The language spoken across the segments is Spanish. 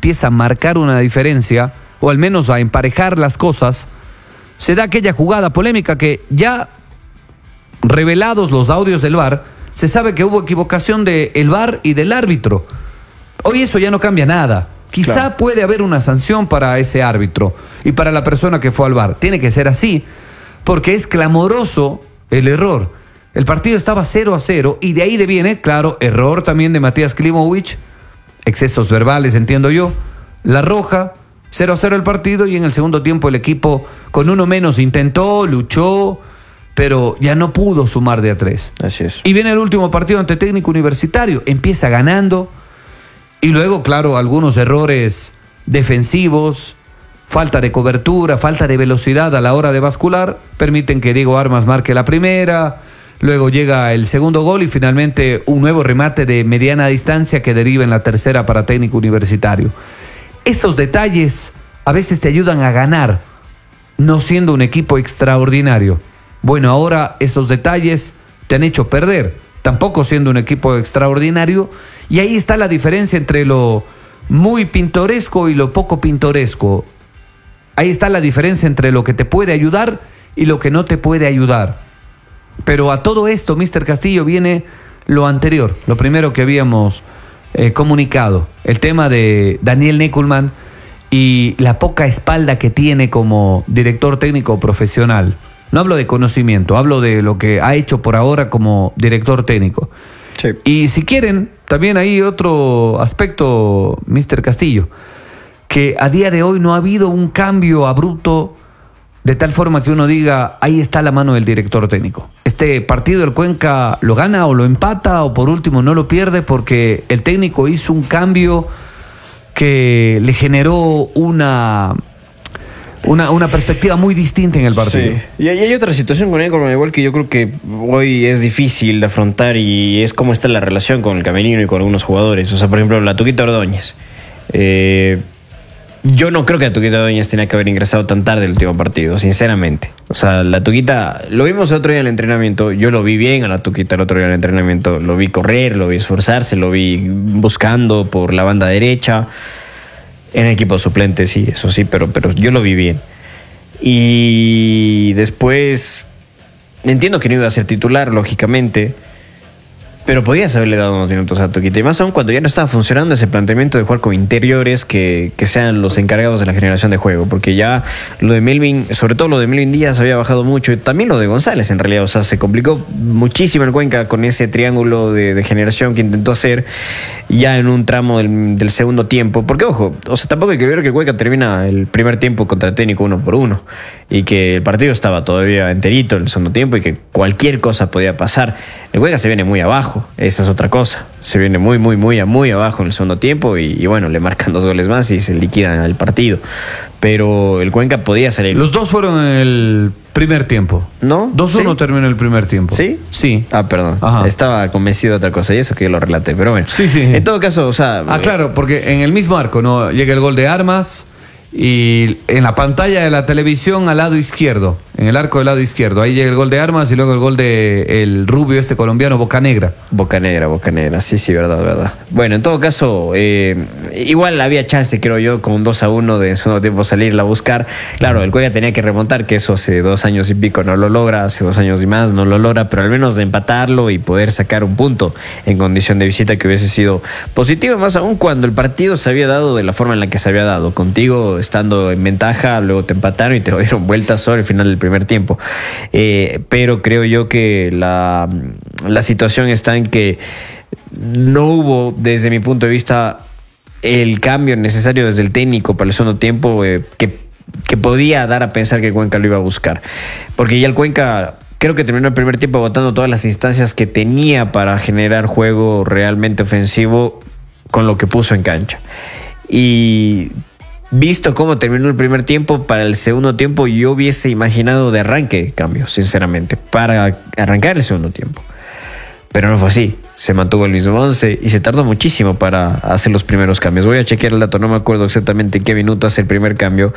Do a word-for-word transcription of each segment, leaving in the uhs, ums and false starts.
empieza a marcar una diferencia, o al menos a emparejar las cosas, se da aquella jugada polémica que ya revelados los audios del V A R, se sabe que hubo equivocación del V A R y del árbitro. Hoy eso ya no cambia nada. Quizá claro. puede haber una sanción para ese árbitro y para la persona que fue al V A R. Tiene que ser así, porque es clamoroso el error. El partido estaba cero a cero y de ahí deviene, claro, error también de Matías Klimović, excesos verbales, entiendo yo, la roja, cero a cero el partido, y en el segundo tiempo el equipo con uno menos intentó, luchó, pero ya no pudo sumar de a tres. Así es. Y viene el último partido ante Técnico Universitario, empieza ganando, y luego, claro, algunos errores defensivos, falta de cobertura, falta de velocidad a la hora de bascular, permiten que Diego Armas marque la primera. Luego llega el segundo gol y finalmente un nuevo remate de mediana distancia que deriva en la tercera para Técnico Universitario. Estos detalles a veces te ayudan a ganar, no siendo un equipo extraordinario. Bueno, ahora estos detalles te han hecho perder, tampoco siendo un equipo extraordinario, y ahí está la diferencia entre lo muy pintoresco y lo poco pintoresco. Ahí está la diferencia entre lo que te puede ayudar y lo que no te puede ayudar. Pero a todo esto, mister Castillo, viene lo anterior, lo primero que habíamos eh, comunicado, el tema de Daniel Neckelmann y la poca espalda que tiene como director técnico profesional. No hablo de conocimiento, hablo de lo que ha hecho por ahora como director técnico. Sí. Y si quieren, también hay otro aspecto, mister Castillo, que a día de hoy no ha habido un cambio abrupto de tal forma que uno diga, ahí está la mano del director técnico. Este partido el Cuenca lo gana o lo empata o por último no lo pierde porque el técnico hizo un cambio que le generó una, una, una perspectiva muy distinta en el partido. Sí. Y hay otra situación con él, igual que yo creo que hoy es difícil de afrontar, y es cómo está la relación con el camerino y con algunos jugadores. O sea, por ejemplo, la Tuquita Ordóñez. Eh... Yo no creo que la Tuquita Ordóñez tenía que haber ingresado tan tarde el último partido, sinceramente. O sea, la Tuquita, lo vimos el otro día en el entrenamiento, yo lo vi bien a la Tuquita el otro día en el entrenamiento, lo vi correr, lo vi esforzarse, lo vi buscando por la banda derecha, en equipo suplente, sí, eso sí, pero, pero yo lo vi bien. Y después, entiendo que no iba a ser titular, lógicamente, pero podías haberle dado unos minutos a Tuquita. Y más aún cuando ya no estaba funcionando ese planteamiento de jugar con interiores que, que sean los encargados de la generación de juego. Porque ya lo de Melvin, sobre todo lo de Melvin Díaz, había bajado mucho. Y también lo de González, en realidad. O sea, se complicó muchísimo el Cuenca con ese triángulo de, de generación que intentó hacer ya en un tramo del, del segundo tiempo. Porque, ojo, o sea, tampoco hay que ver que el Cuenca termina el primer tiempo contra el Técnico uno por uno. Y que el partido estaba todavía enterito en el segundo tiempo y que cualquier cosa podía pasar. El Cuenca se viene muy abajo. Esa es otra cosa. Se viene muy, muy, muy, muy abajo en el segundo tiempo y, y bueno, le marcan dos goles más y se liquidan el partido. Pero el Cuenca podía salir. Los dos fueron en el primer tiempo. ¿No? dos uno ¿Sí? Terminó el primer tiempo. ¿Sí? Sí. Ah, perdón. Ajá. Estaba convencido de otra cosa y eso que yo lo relaté, pero bueno. Sí, sí. En todo caso, o sea... Ah, claro, porque en el mismo arco, ¿no? Llega el gol de Armas y en la pantalla de la televisión al lado izquierdo, en el arco del lado izquierdo, ahí llega el gol de Armas y luego el gol de el rubio este colombiano, Bocanegra. Bocanegra, Bocanegra, sí, sí, verdad, verdad. Bueno, en todo caso, eh, igual había chance, creo yo, con un dos a uno de segundo tiempo salirla a buscar. Claro, el Cuenca tenía que remontar, que eso hace dos años y pico no lo logra, hace dos años y más no lo logra, pero al menos de empatarlo y poder sacar un punto en condición de visita que hubiese sido positivo, más aún cuando el partido se había dado de la forma en la que se había dado, contigo estando en ventaja, luego te empataron y te lo dieron vuelta sobre el final del primer tiempo. Eh, pero creo yo que la, la situación está en que no hubo, desde mi punto de vista, el cambio necesario desde el técnico para el segundo tiempo eh, que, que podía dar a pensar que el Cuenca lo iba a buscar. Porque ya el Cuenca creo que terminó el primer tiempo agotando todas las instancias que tenía para generar juego realmente ofensivo con lo que puso en cancha. Y visto cómo terminó el primer tiempo, para el segundo tiempo yo hubiese imaginado de arranque cambios, sinceramente, para arrancar el segundo tiempo. Pero no fue así. Se mantuvo el mismo once y se tardó muchísimo para hacer los primeros cambios. Voy a chequear el dato, no me acuerdo exactamente en qué minuto hace el primer cambio,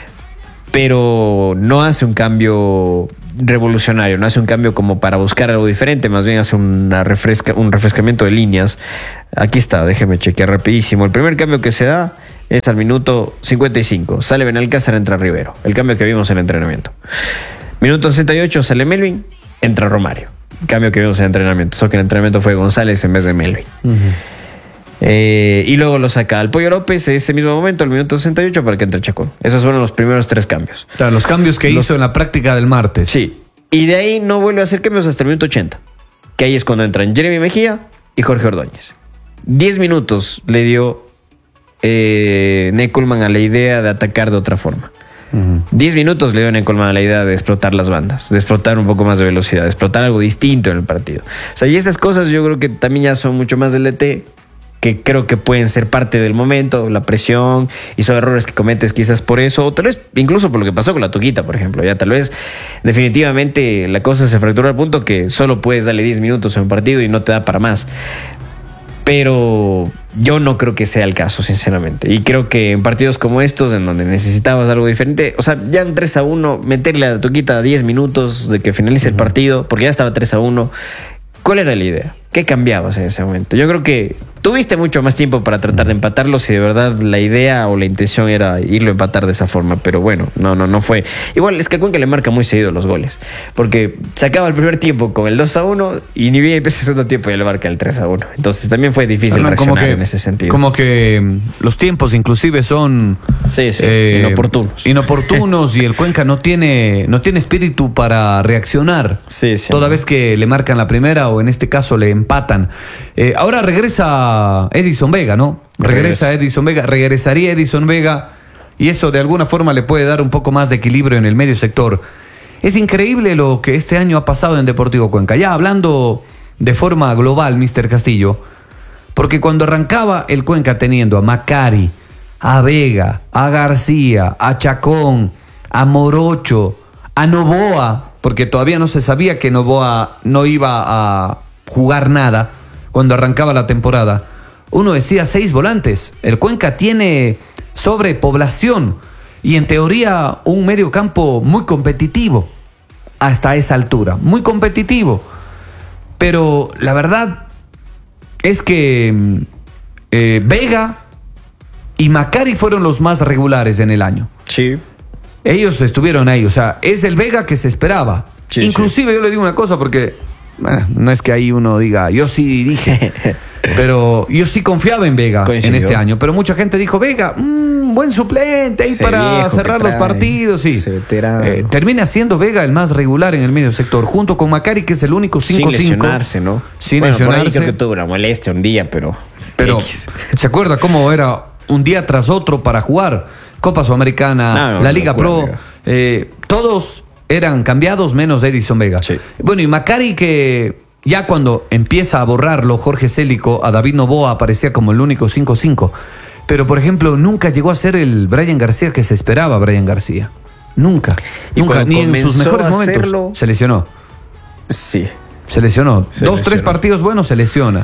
pero no hace un cambio revolucionario, no hace un cambio como para buscar algo diferente, más bien hace una refresca, un refrescamiento de líneas. Aquí está, déjeme chequear rapidísimo. El primer cambio que se da Es al minuto cincuenta y cinco. Sale Benalcázar, entra Rivero. El cambio que vimos en el entrenamiento. Minuto sesenta y ocho, sale Melvin, entra Romario. Cambio que vimos en el entrenamiento. Solo que el entrenamiento fue González en vez de Melvin. Uh-huh. Eh, y luego lo saca al Pollo López ese mismo momento, al minuto sesenta y ocho, para que entre Chacón. Esos fueron los primeros tres cambios. O sea, los cambios que los... hizo en la práctica del martes. Sí. Y de ahí no vuelve a hacer cambios hasta el minuto ochenta. Que ahí es cuando entran Jeremy Mejía y Jorge Ordóñez. Diez minutos le dio eh, Neckelman a la idea de atacar de otra forma. Uh-huh. Diez minutos le dio Neckelman a la idea de explotar las bandas, de explotar un poco más de velocidad, de explotar algo distinto en el partido. O sea, y esas cosas yo creo que también ya son mucho más del D T, que creo que pueden ser parte del momento, la presión, y son errores que cometes quizás por eso, o tal vez incluso por lo que pasó con la Tuquita, por ejemplo. Ya tal vez definitivamente la cosa se fracturó al punto que solo puedes darle diez minutos en un partido y no te da para más. Pero yo no creo que sea el caso, sinceramente. Y creo que en partidos como estos, en donde necesitabas algo diferente, o sea, ya en tres a uno, meterle a la Tuquita diez minutos de que finalice el partido, porque ya estaba tres a uno, ¿cuál era la idea? ¿Qué cambiabas en ese momento? Yo creo que tuviste mucho más tiempo para tratar de empatarlo si de verdad la idea o la intención era irlo a empatar de esa forma. Pero bueno, no, no, no fue. Igual es que al Cuenca le marca muy seguido los goles. Porque se acaba el primer tiempo con el dos a uno y ni bien empieza el segundo tiempo y le marca el tres a uno. Entonces también fue difícil no, reaccionar que, en ese sentido. Como que los tiempos inclusive son sí, sí, eh, inoportunos. Inoportunos y el Cuenca no tiene, no tiene espíritu para reaccionar. Sí, sí, toda no. vez que le marcan la primera o en este caso le empatan. Eh, ahora regresa Edison Vega, ¿no? Regresa Regresa. Edison Vega, regresaría Edison Vega y eso de alguna forma le puede dar un poco más de equilibrio en el medio sector. Es increíble lo que este año ha pasado en Deportivo Cuenca. Ya hablando de forma global, mister Castillo, porque cuando arrancaba el Cuenca teniendo a Macari, a Vega, a García, a Chacón, a Morocho, a Novoa, porque todavía no se sabía que Novoa no iba a jugar nada cuando arrancaba la temporada. Uno decía seis volantes. El Cuenca tiene sobrepoblación y en teoría un medio campo muy competitivo hasta esa altura, muy competitivo. Pero la verdad es que eh, Vega y Macari fueron los más regulares en el año. Sí. Ellos estuvieron ahí, o sea, es el Vega que se esperaba. Sí, inclusive sí. Yo le digo una cosa porque bueno, no es que ahí uno diga, yo sí dije, pero yo sí confiaba en Vega Coincidió. en este año. Pero mucha gente dijo, Vega, mmm, buen suplente ahí Ese para cerrar los partidos. Sí. Eh, termina siendo Vega el más regular en el medio sector, junto con Macari, que es el único cinco cinco. Sin lesionarse, ¿no? Sin bueno, lesionarse. Por ahí creo que tuvo una molestia un día, pero... Pero, X. ¿Se acuerda cómo era un día tras otro para jugar? Copa Sudamericana, no, no, la Liga Pro, eh, todos... eran cambiados menos Edison Vega. Sí. Bueno, y Macari que ya cuando empieza a borrarlo Jorge Célico, a David Novoa aparecía como el único cinco cinco. Pero, por ejemplo, nunca llegó a ser el Brian García que se esperaba Brian García. Nunca. Y nunca, ni en sus mejores momentos. Hacerlo... Se lesionó. Sí. Se lesionó. Se Dos, lesionó. tres partidos buenos se lesiona.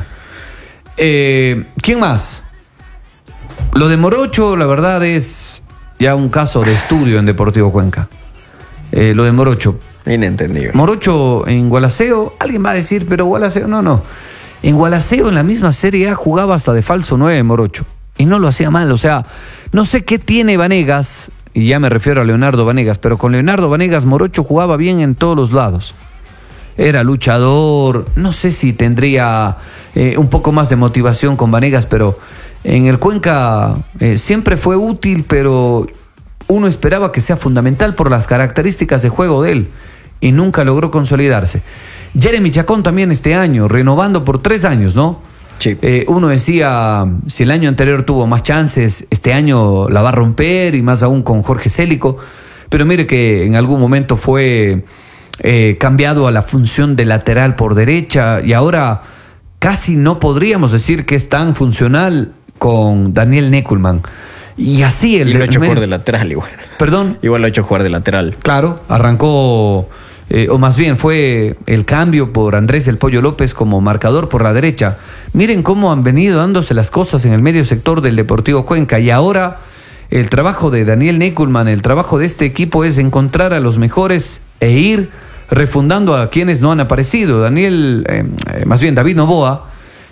Eh, ¿Quién más? Lo de Morocho, la verdad, es ya un caso de estudio en Deportivo Cuenca. Eh, lo de Morocho. Inentendible. Morocho en Gualaceo, alguien va a decir, pero Gualaceo, no, no. En Gualaceo, en la misma Serie A, jugaba hasta de falso nueve Morocho. Y no lo hacía mal, o sea, no sé qué tiene Vanegas, y ya me refiero a Leonardo Vanegas, pero con Leonardo Vanegas Morocho jugaba bien en todos los lados. Era luchador, no sé si tendría eh, un poco más de motivación con Vanegas, pero en el Cuenca eh, siempre fue útil, pero... uno esperaba que sea fundamental por las características de juego de él y nunca logró consolidarse. Jeremy Chacón también este año, renovando por tres años, ¿no? Sí. Eh, uno decía, si el año anterior tuvo más chances, este año la va a romper y más aún con Jorge Célico. Pero mire que en algún momento fue eh, cambiado a la función de lateral por derecha y ahora casi no podríamos decir que es tan funcional con Daniel Neckelman. Y así el... Y lo ha hecho jugar de lateral igual. ¿Perdón? Igual lo ha hecho jugar de lateral. Claro, arrancó, eh, o más bien fue el cambio por Andrés El Pollo López como marcador por la derecha. Miren cómo han venido dándose las cosas en el medio sector del Deportivo Cuenca. Y ahora el trabajo de Daniel Neckelman, el trabajo de este equipo es encontrar a los mejores e ir refundando a quienes no han aparecido. Daniel, eh, más bien David Novoa,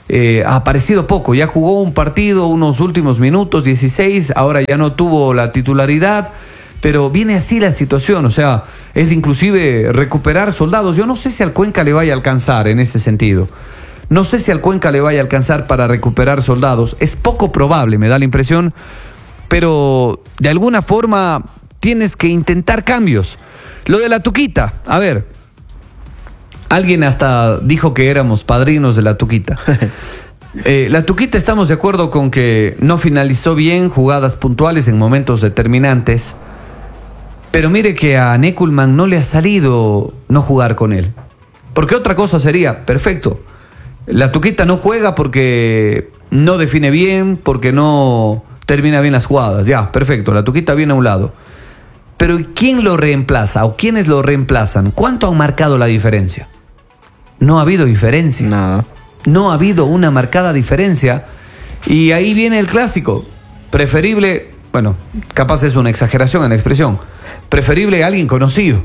eh, ha aparecido poco. Ya jugó un partido, unos últimos minutos, dieciséis, ahora ya no tuvo la titularidad, pero viene así la situación, o sea, es inclusive recuperar soldados. Yo no sé si al Cuenca le vaya a alcanzar en este sentido. No sé si al Cuenca le vaya a alcanzar para recuperar soldados. Es poco probable, me da la impresión, pero de alguna forma tienes que intentar cambios. Lo de la Tuquita, a ver, alguien hasta dijo que éramos padrinos de la Tuquita. Eh, la Tuquita, estamos de acuerdo con que no finalizó bien jugadas puntuales en momentos determinantes, pero mire que a Neckelmann no le ha salido no jugar con él. Porque otra cosa sería, perfecto, la Tuquita no juega porque no define bien, porque no termina bien las jugadas, ya, perfecto, la Tuquita viene a un lado. Pero ¿quién lo reemplaza o quiénes lo reemplazan? ¿Cuánto han marcado la diferencia? No ha habido diferencia. Nada. No ha habido una marcada diferencia. Y ahí viene el clásico. Preferible, bueno, capaz es una exageración en la expresión, preferible alguien conocido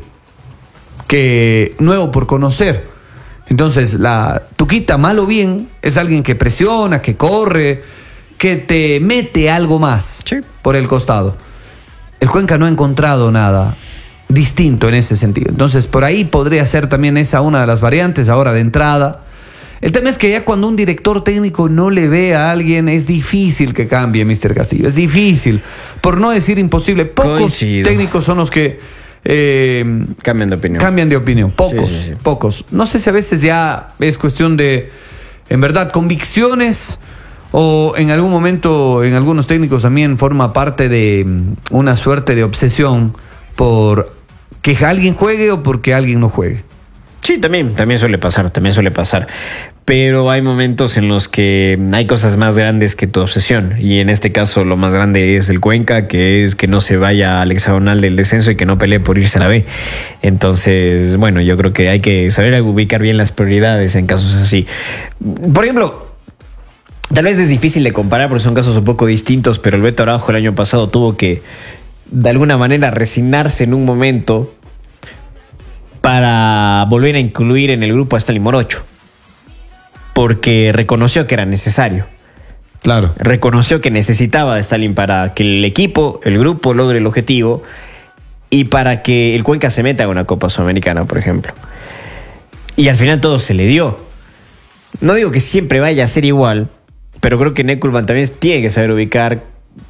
que nuevo por conocer. Entonces, la Tuquita, mal o bien, es alguien que presiona, que corre, que te mete algo más, sí, por el costado. El Cuenca no ha encontrado nada distinto en ese sentido. Entonces, por ahí podría ser también esa una de las variantes ahora de entrada. El tema es que ya cuando un director técnico no le ve a alguien, es difícil que cambie, mister Castillo. Es difícil, por no decir imposible. Pocos Coincido. técnicos son los que eh, cambian de opinión. Cambian de opinión. Pocos, sí, sí, sí. pocos. No sé si a veces ya es cuestión de, en verdad, convicciones, o en algún momento, en algunos técnicos también forma parte de una suerte de obsesión por que alguien juegue o porque alguien no juegue. Sí, también, también suele pasar, también suele pasar. Pero hay momentos en los que hay cosas más grandes que tu obsesión. Y en este caso lo más grande es el Cuenca, que es que no se vaya al hexagonal del descenso y que no pelee por irse a la B. Entonces, bueno, yo creo que hay que saber ubicar bien las prioridades en casos así. Por ejemplo, tal vez es difícil de comparar porque son casos un poco distintos, pero el Beto Araujo el año pasado tuvo que, de alguna manera, resignarse en un momento para volver a incluir en el grupo a Stanley Morocho, porque reconoció que era necesario. Claro. Reconoció que necesitaba a Stalin para que el equipo, el grupo, logre el objetivo y para que el Cuenca se meta a una Copa Sudamericana, por ejemplo. Y al final todo se le dio. No digo que siempre vaya a ser igual, pero creo que Neckelmann también tiene que saber ubicar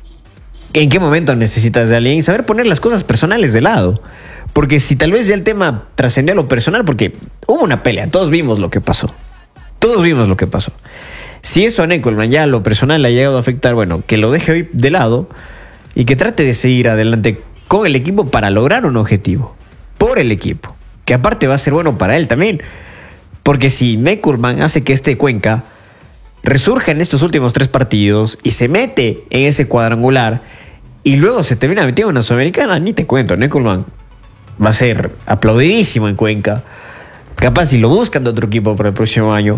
en qué momento necesitas de alguien y saber poner las cosas personales de lado. Porque si tal vez ya el tema trascendió a lo personal, porque hubo una pelea, todos vimos lo que pasó. Todos vimos lo que pasó. Si eso a Neckelmann ya a lo personal le ha llegado a afectar, bueno, que lo deje hoy de lado y que trate de seguir adelante con el equipo para lograr un objetivo. Por el equipo. Que aparte va a ser bueno para él también. Porque si Neckelmann hace que este Cuenca resurja en estos últimos tres partidos y se mete en ese cuadrangular y luego se termina metiendo en una Sudamericana, ni te cuento, Neckelmann va a ser aplaudidísimo en Cuenca. Capaz si lo buscan de otro equipo para el próximo año.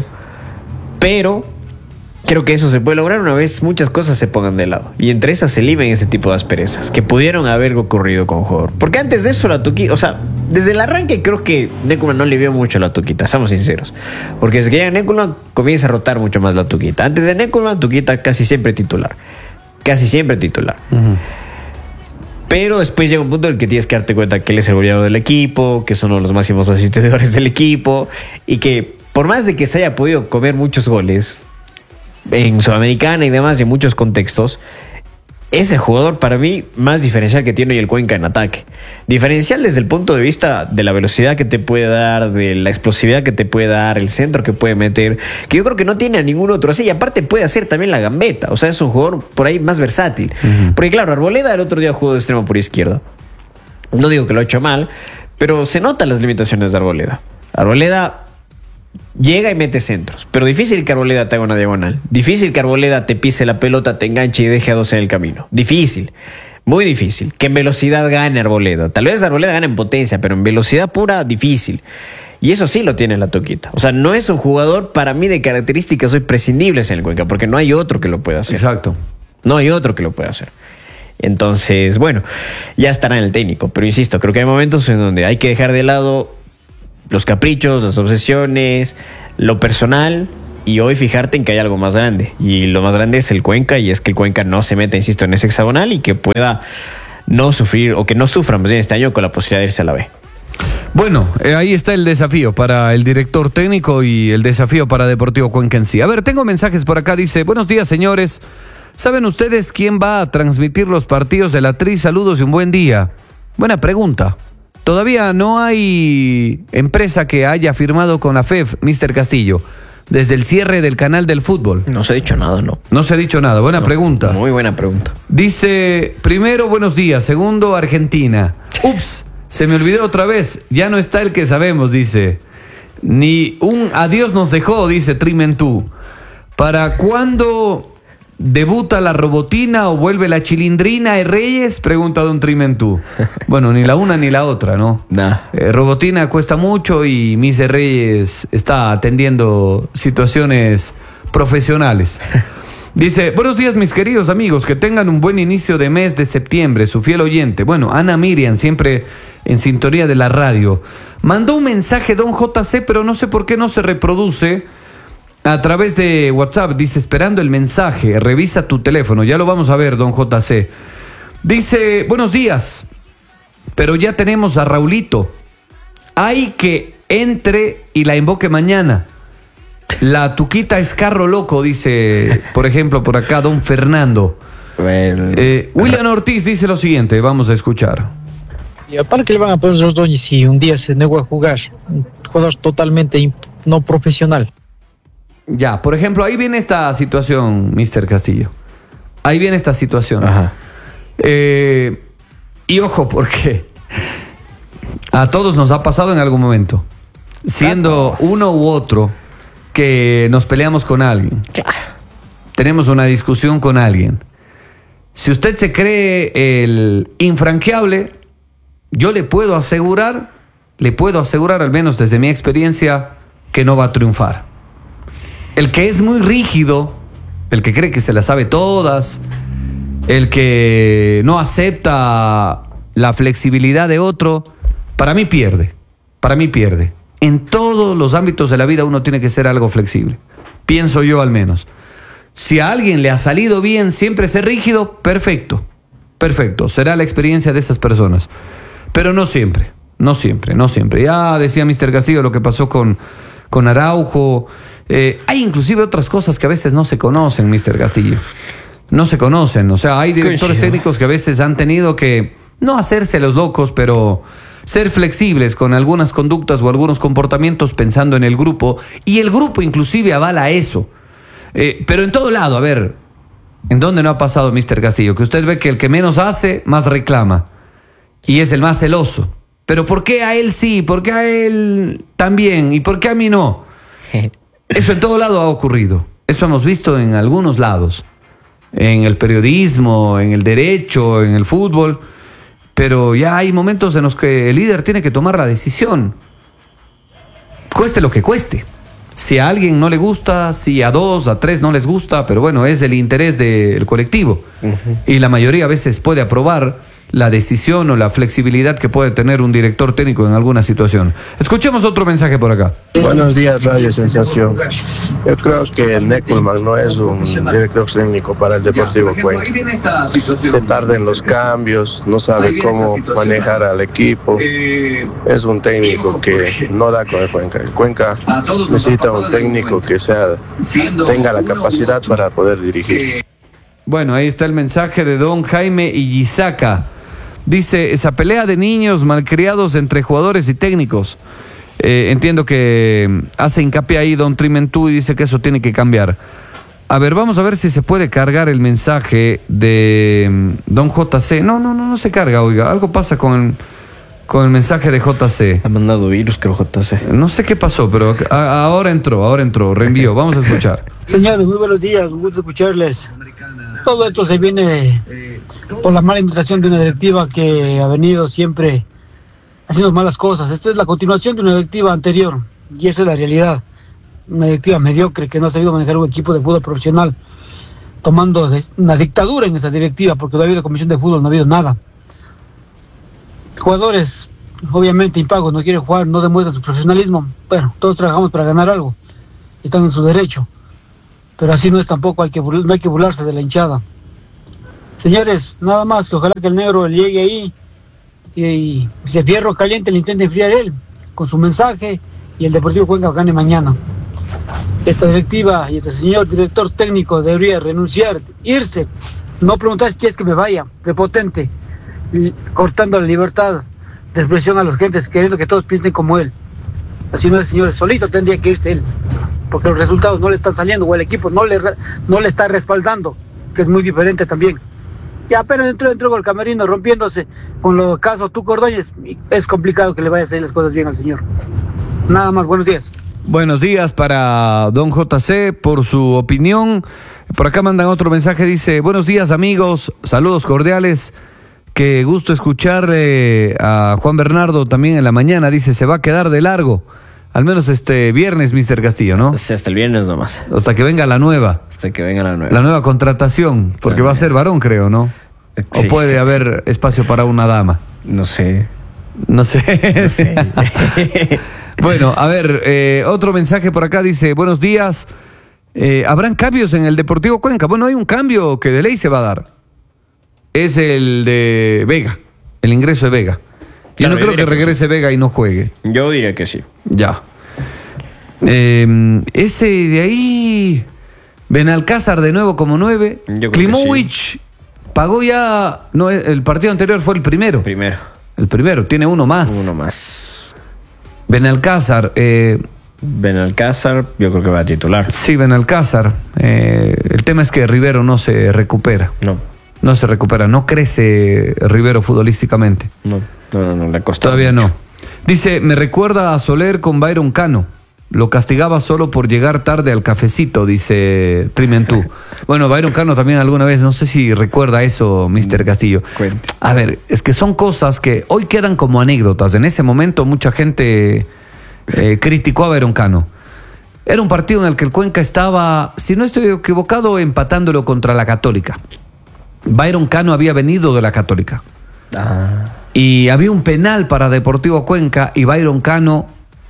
Pero creo que eso se puede lograr una vez muchas cosas se pongan de lado. Y entre esas se limen ese tipo de asperezas que pudieron haber ocurrido con un jugador. Porque antes de eso la Tuquita, o sea, desde el arranque creo que Neckelmann no le vio mucho a la Tuquita, seamos sinceros. Porque desde que llega Neckelmann comienza a rotar mucho más la Tuquita. Antes de Neckelmann, Tuquita casi siempre titular. Casi siempre titular. Uh-huh. Pero después llega un punto en el que tienes que darte cuenta que él es el goleador del equipo, que son uno de los máximos asistidores del equipo y que por más de que se haya podido comer muchos goles en Sudamericana y demás, y en muchos contextos, es el jugador para mí más diferencial que tiene hoy el Cuenca en ataque. Diferencial desde el punto de vista de la velocidad que te puede dar, de la explosividad que te puede dar, el centro que puede meter, que yo creo que no tiene a ningún otro así. Y aparte puede hacer también la gambeta. O sea, es un jugador por ahí más versátil. Uh-huh. Porque claro, Arboleda el otro día jugó de extremo por izquierda. No digo que lo ha hecho mal, pero se notan las limitaciones de Arboleda. Arboleda llega y mete centros, pero difícil que Arboleda te haga una diagonal. Difícil que Arboleda te pise la pelota, te enganche y deje a dos en el camino. Difícil, muy difícil. Que en velocidad gane Arboleda. Tal vez Arboleda gane en potencia, pero en velocidad pura, difícil. Y eso sí lo tiene la Tuquita. O sea, no es un jugador para mí de características hoy prescindibles en el Cuenca, porque no hay otro que lo pueda hacer. Exacto. No hay otro que lo pueda hacer. Entonces, bueno, ya estará en el técnico. Pero insisto, creo que hay momentos en donde hay que dejar de lado los caprichos, las obsesiones, lo personal y hoy fijarte en que hay algo más grande. Y lo más grande es el Cuenca, y es que el Cuenca no se meta, insisto, en ese hexagonal y que pueda no sufrir, o que no sufra más bien este año con la posibilidad de irse a la B. Bueno, eh, ahí está el desafío para el director técnico y el desafío para Deportivo Cuenca en sí. A ver, tengo mensajes por acá, dice, buenos días señores, ¿saben ustedes quién va a transmitir los partidos de la Tri? Saludos y un buen día. Buena pregunta. Todavía no hay empresa que haya firmado con la F E F, mister Castillo, desde el cierre del canal del fútbol. No se ha dicho nada, no. No se ha dicho nada, buena no, pregunta. Muy buena pregunta. Dice, primero, buenos días, segundo, Argentina. Ups, se me olvidó otra vez, ya no está el que sabemos, dice. Ni un adiós nos dejó, dice Trimentú. ¿Para cuándo debuta la robotina o vuelve la chilindrina de Reyes? Pregunta don Trimentú. Bueno, ni la una ni la otra, ¿no? Nah. Eh, robotina cuesta mucho y Mise Reyes está atendiendo situaciones profesionales. Dice, buenos días mis queridos amigos, que tengan un buen inicio de mes de septiembre, su fiel oyente. Bueno, Ana Miriam, siempre en sintonía de la radio. Mandó un mensaje don J C, pero no sé por qué no se reproduce a través de WhatsApp. Dice, esperando el mensaje, revisa tu teléfono. Ya lo vamos a ver, don J C. Dice, buenos días, pero ya tenemos a Raulito. Hay que entre y la invoque mañana. La tuquita es carro loco, dice, por ejemplo, por acá, don Fernando. Bueno. Eh, William Ortiz dice lo siguiente, vamos a escuchar. ¿Y para qué le van a poner los doños si un día se negó a jugar? Un jugador totalmente imp- no profesional. Ya, por ejemplo, ahí viene esta situación, mister Castillo. Ahí viene esta situación. Ajá. Eh, y ojo, porque a todos nos ha pasado en algún momento, siendo uno u otro, que nos peleamos con alguien. Claro. Tenemos una discusión con alguien. Si usted se cree el infranqueable, yo le puedo asegurar, le puedo asegurar, al menos desde mi experiencia, que no va a triunfar. El que es muy rígido, el que cree que se las sabe todas, el que no acepta la flexibilidad de otro, para mí pierde, para mí pierde. En todos los ámbitos de la vida uno tiene que ser algo flexible, pienso yo al menos. Si a alguien le ha salido bien siempre ser rígido, perfecto, perfecto, será la experiencia de esas personas. Pero no siempre, no siempre, no siempre. Ya decía mister Castillo lo que pasó con, con Araujo. Eh, hay inclusive otras cosas que a veces no se conocen, mister Castillo. No se conocen, o sea, hay directores técnicos que a veces han tenido que no hacerse los locos, pero ser flexibles con algunas conductas o algunos comportamientos pensando en el grupo, y el grupo inclusive avala eso. Eh, pero en todo lado, a ver, ¿en dónde no ha pasado, mister Castillo? Que usted ve que el que menos hace, más reclama, y es el más celoso. Pero ¿por qué a él sí? ¿Por qué a él también? ¿Y por qué a mí no? Eso en todo lado ha ocurrido. Eso hemos visto en algunos lados. En el periodismo, en el derecho, en el fútbol. Pero ya hay momentos en los que el líder tiene que tomar la decisión. Cueste lo que cueste. Si a alguien no le gusta, si a dos, a tres no les gusta, pero bueno, es el interés del colectivo. Uh-huh. Y la mayoría a veces puede aprobar la decisión o la flexibilidad que puede tener un director técnico en alguna situación. Escuchemos otro mensaje por acá. Buenos días, Radio Sensación. Yo creo que Neckelman no es un director técnico para el Deportivo Cuenca. Se tarda en los cambios, no sabe cómo manejar al equipo. Es un técnico que no da con el Cuenca. El Cuenca necesita un técnico que sea, tenga la capacidad para poder dirigir. Bueno, ahí está el mensaje de don Jaime Iyizaca. Dice, esa pelea de niños malcriados entre jugadores y técnicos. Eh, entiendo que hace hincapié ahí don Trimentú y dice que eso tiene que cambiar. A ver, vamos a ver si se puede cargar el mensaje de don J C. No, no, no, no se carga, oiga. Algo pasa con el, con el mensaje de J C. Ha mandado virus, creo, J C. No sé qué pasó, pero a, ahora entró, ahora entró, reenvió. Vamos a escuchar. Señores, muy buenos días, un gusto escucharles. Todo esto se viene por la mala administración de una directiva que ha venido siempre haciendo malas cosas. Esta es la continuación de una directiva anterior y esa es la realidad. Una directiva mediocre que no ha sabido manejar un equipo de fútbol profesional, tomando una dictadura en esa directiva porque no ha habido comisión de fútbol, no ha habido nada. Jugadores obviamente impagos, no quieren jugar, no demuestran su profesionalismo. Bueno, todos trabajamos para ganar algo. están en su derecho. Pero así no es tampoco, hay que, no hay que burlarse de la hinchada. Señores, nada más que ojalá que el negro llegue ahí y, y si el fierro caliente le intente enfriar él con su mensaje y el Deportivo Cuenca gane mañana. Esta directiva y este señor director técnico debería renunciar, irse, no preguntar si quieres que me vaya, prepotente, y cortando la libertad de expresión a los gentes, queriendo que todos piensen como él. Así no es, señores, solito tendría que irse él, porque los resultados no le están saliendo o el equipo no le, no le está respaldando, que es muy diferente también. Y apenas entró, entró el camerino rompiéndose con lo caso Tuco Ordóñez, es complicado que le vaya a hacer las cosas bien al señor. Nada más, buenos días. Buenos días para don J C por su opinión. Por acá mandan otro mensaje, dice, buenos días amigos, saludos cordiales, qué gusto escucharle a Juan Bernardo también en la mañana, dice, se va a quedar de largo, al menos este viernes, mister Castillo, ¿no? Sí, hasta el viernes nomás. Hasta que venga la nueva. Hasta que venga la nueva. La nueva contratación, porque Ah, va a ser varón, creo, ¿no? Sí. O puede haber espacio para una dama. No sé. No sé. No sé. Bueno, a ver, eh, otro mensaje por acá dice, buenos días, eh, ¿habrán cambios en el Deportivo Cuenca? Bueno, hay un cambio que de ley se va a dar. Es el de Vega, el ingreso de Vega. Yo Claro, no yo creo que diría que regrese Vega y no juegue. Yo diría que sí. Ya. Eh, ese de ahí, Benalcázar de nuevo como nueve. Yo creo que Klimovic pagó ya, no, el partido anterior fue el primero. Primero. El primero, tiene uno más. Uno más. Benalcázar, eh, Benalcázar, yo creo que va a titular. sí, Benalcázar. Eh, el tema es que Rivero no se recupera. No, No se recupera, no crece Rivero futbolísticamente. no, no, no, no le costó. Todavía mucho. no. Dice, me recuerda a Soler con Byron Cano. Lo castigaba solo por llegar tarde al cafecito, dice Trimentú. Bueno, Byron Cano también alguna vez, no sé si recuerda eso, mister Castillo. Cuente. A ver, es que son cosas que hoy quedan como anécdotas. En ese momento mucha gente eh, criticó a Byron Cano. Era un partido en el que el Cuenca estaba, si no estoy equivocado, empatándolo contra la Católica. Byron Cano había venido de la Católica. Ah, Y había un penal para Deportivo Cuenca y Byron Cano,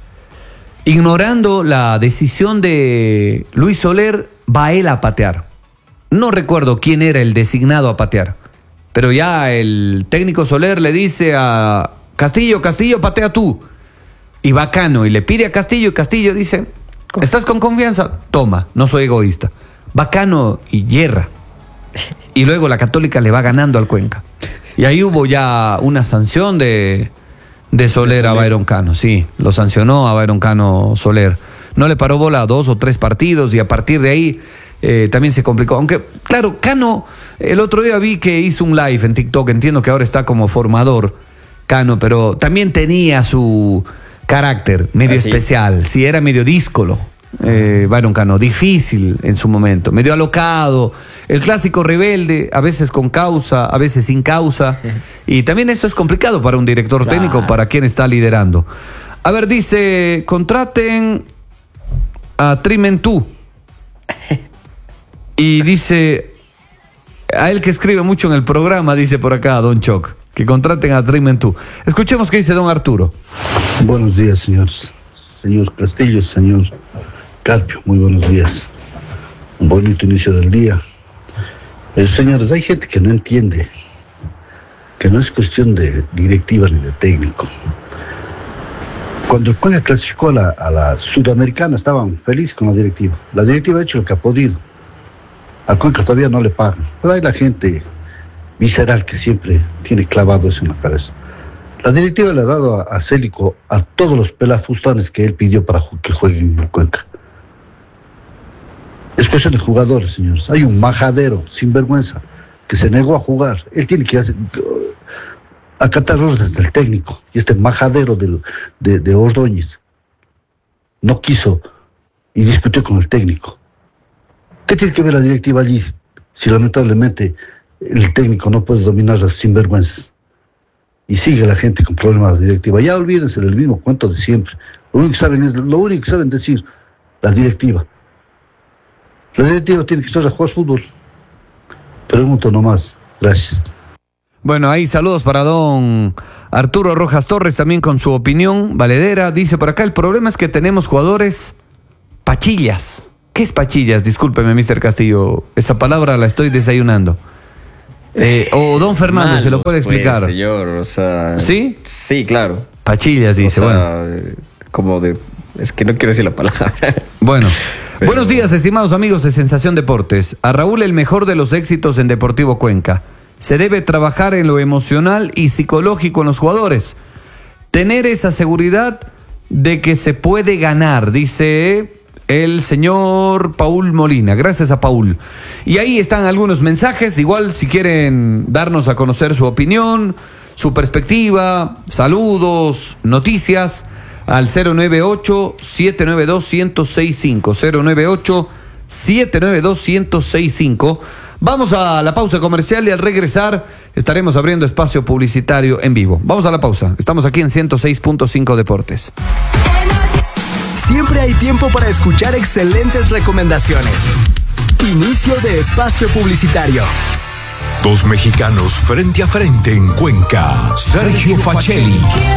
ignorando la decisión de Luis Soler, va él a patear. No recuerdo quién era el designado a patear, pero ya el técnico Soler le dice a Castillo, Castillo, patea tú. Y va Cano y le pide a Castillo y Castillo dice, ¿estás con confianza? Toma, no soy egoísta. Va Cano y hierra. Y luego la Católica le va ganando al Cuenca. Y ahí hubo ya una sanción de, de Soler a Byron Cano, sí, lo sancionó a Byron Cano Soler. No le paró bola a dos o tres partidos y a partir de ahí eh, también se complicó. Aunque, claro, Cano, el otro día vi que hizo un live en TikTok, entiendo que ahora está como formador, Cano, pero también tenía su carácter medio ¿Ah, sí? especial, sí, era medio díscolo. Eh, Byron Cano, difícil en su momento, medio alocado, el clásico rebelde, a veces con causa, a veces sin causa, y también esto es complicado para un director Claro. técnico, para quien está liderando. A ver, dice, contraten a Trimentú, y dice, a él que escribe mucho en el programa, dice por acá Don Choc, que contraten a Trimentú. Escuchemos qué dice Don Arturo. Buenos días, señores. Señor Castillo, señor Carpio, muy buenos días. Un bonito inicio del día. Eh, señores, hay gente que no entiende que no es cuestión de directiva ni de técnico. Cuando el Cuenca clasificó a la, a la Sudamericana, estaban felices con la directiva. La directiva ha hecho lo que ha podido. Al Cuenca todavía no le pagan. Pero hay la gente visceral que siempre tiene clavado eso en la cabeza. La directiva le ha dado a, a Célico a todos los pelafustanes que él pidió para ju- que jueguen en el Cuenca. Es cuestión de jugadores, señores. Hay un majadero sinvergüenza que se negó a jugar. Él tiene que hacer, acatar órdenes del técnico. Y este majadero de, de, de Ordóñez no quiso y discutió con el técnico. ¿Qué tiene que ver la directiva allí si lamentablemente el técnico no puede dominar a los sinvergüenzas? Y sigue la gente con problemas de directiva. Ya olvídense del mismo cuento de siempre. Lo único que saben es lo único que saben decir la directiva. La directiva tiene que estar a jugar fútbol. Pregunto nomás. Gracias. Bueno, ahí saludos para don Arturo Rojas Torres también con su opinión valedera. Dice por acá, el problema es que tenemos jugadores Pachillas. ¿Qué es pachillas? Discúlpeme, mister Castillo. Esa palabra la estoy desayunando. Eh, o don Fernando, Malos, ¿se lo puede explicar? Pues, señor, o sea... ¿Sí? Sí, claro. Pachillas, dice, o sea, bueno. eh, como de... Es que no quiero decir la palabra. Bueno. Pero- Buenos días, estimados amigos de Sensación Deportes. A Raúl el mejor de los éxitos en Deportivo Cuenca. Se debe trabajar en lo emocional y psicológico en los jugadores. Tener esa seguridad de que se puede ganar, dice el señor Paul Molina. Gracias a Paul. Y ahí están algunos mensajes. Igual si quieren darnos a conocer su opinión, su perspectiva, saludos, noticias, al cero nueve ocho, siete nueve dos, uno cero seis cinco. cero nueve ocho, siete nueve dos, uno cero seis cinco. Vamos a la pausa comercial y al regresar estaremos abriendo espacio publicitario en vivo. Vamos a la pausa. Estamos aquí en ciento seis punto cinco Deportes. Siempre hay tiempo para escuchar excelentes recomendaciones. Inicio de espacio publicitario. Dos mexicanos frente a frente en Cuenca. Sergio Facelli